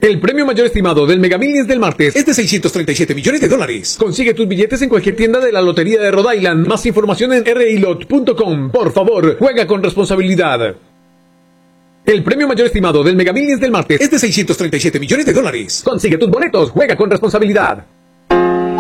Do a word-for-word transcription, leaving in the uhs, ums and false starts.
El premio mayor estimado del Mega Millions del martes es de seiscientos treinta y siete millones de dólares. Consigue tus billetes en cualquier tienda de la Lotería de Rhode Island. Más información en r i lot punto com. Por favor, juega con responsabilidad. El premio mayor estimado del Mega Millions del martes es de seiscientos treinta y siete millones de dólares. Consigue tus boletos, juega con responsabilidad.